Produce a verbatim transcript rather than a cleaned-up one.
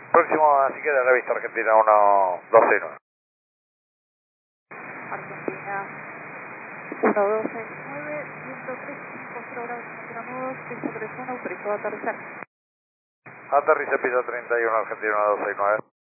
Próximo, así que de revista Argentina uno dos seis nueve. Argentina uno dos seis nueve, ciento tres punto cinco grados centígrados, piso treinta y uno, autorizado a aterrizar. Aterriza piso treinta y uno, Argentina uno dos seis nueve.